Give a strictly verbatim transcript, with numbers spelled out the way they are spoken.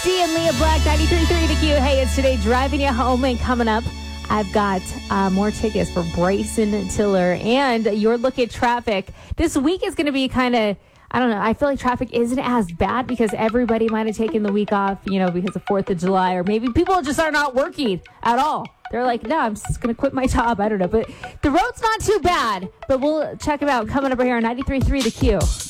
D and Leah Black, ninety-three point three The Q. Hey, it's Today Driving You Home, and coming up, I've got uh, more tickets for Bryson Tiller and your look at traffic. This week is going to be kind of, I don't know, I feel like traffic isn't as bad because everybody might have taken the week off, you know, because of fourth of July, or maybe people just are not working at all. They're like, no, I'm just going to quit my job. I don't know. But the road's not too bad, but we'll check it out coming up right here on ninety-three point three The Q.